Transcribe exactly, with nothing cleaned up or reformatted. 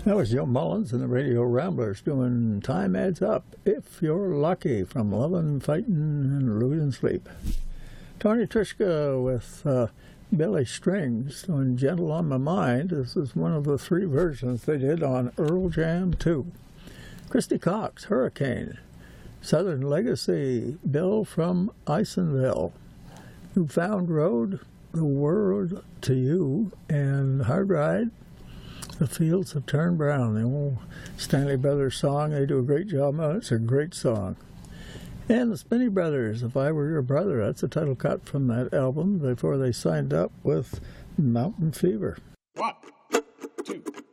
That was Joe Mullins and the Radio Ramblers doing Time Adds Up, If You're Lucky, from Lovin', Fightin', and Losing Sleep. Tony Trischka with uh, Billy Strings doing Gentle on My Mind. This is one of the three versions they did on Earl Jam two. Christy Cox, Hurricane. Southern Legacy, Bill from Isonville. Newfound Road, The World to You, and Hard Ride, The Fields Have Turned Brown, the old Stanley Brothers song. They do a great job on it. It's a great song. And the Spinney Brothers, If I Were Your Brother. That's a title cut from that album before they signed up with Mountain Fever. One, two.